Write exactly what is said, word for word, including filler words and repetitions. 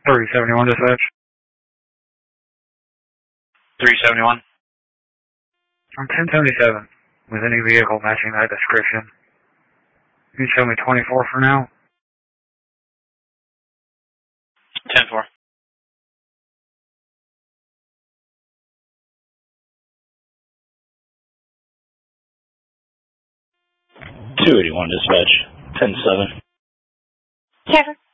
three seventy-one dispatch. three seventy-one. I'm ten seventy-seven, with any vehicle matching that description. You can show me twenty-four for now? ten four. two eighty-one dispatch, ten seven. Kevin.